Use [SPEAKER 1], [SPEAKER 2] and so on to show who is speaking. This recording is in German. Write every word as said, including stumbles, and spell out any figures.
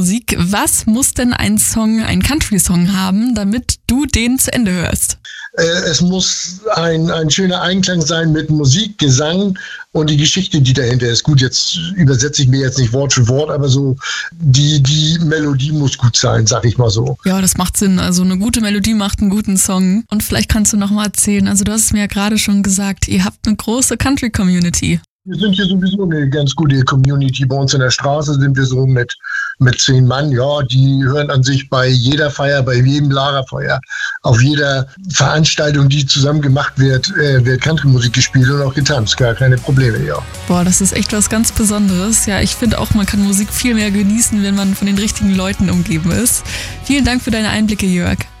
[SPEAKER 1] Musik. Was muss denn ein Song, ein Country-Song haben, damit du den zu Ende hörst?
[SPEAKER 2] Äh, es muss ein, ein schöner Einklang sein mit Musik, Gesang und die Geschichte, die dahinter ist. Gut, jetzt übersetze ich mir jetzt nicht Wort für Wort, aber so die, die Melodie muss gut sein, sag ich mal so.
[SPEAKER 1] Ja, das macht Sinn. Also eine gute Melodie macht einen guten Song. Und vielleicht kannst du noch mal erzählen, also du hast es mir ja gerade schon gesagt, ihr habt eine große Country-Community.
[SPEAKER 2] Wir sind hier sowieso eine ganz gute Community. Bei uns in der Straße sind wir so mit, mit zehn Mann. Ja, die hören an sich bei jeder Feier, bei jedem Lagerfeuer, auf jeder Veranstaltung, die zusammen gemacht wird, äh, wird Country-Musik gespielt und auch getanzt. Gar keine Probleme, ja.
[SPEAKER 1] Boah, das ist echt was ganz Besonderes. Ja, ich finde auch, man kann Musik viel mehr genießen, wenn man von den richtigen Leuten umgeben ist. Vielen Dank für deine Einblicke, Jörg.